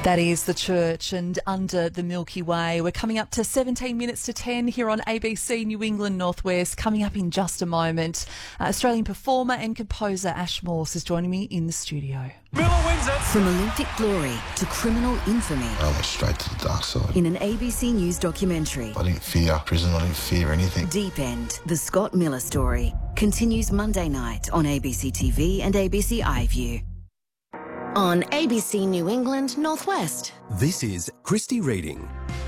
That is the church and Under the Milky Way. We're coming up to 17 minutes to 10 here on ABC New England Northwest. Coming up in just a moment, Australian performer and composer Ash Morse is joining me in the studio. Miller wins it. From Olympic glory to criminal infamy. I went straight to the dark side. In an ABC News documentary. I didn't fear prison, I didn't fear anything. Deep End, the Scott Miller story, continues Monday night on ABC TV and ABC iView. On ABC New England Northwest. This is Christy Reading.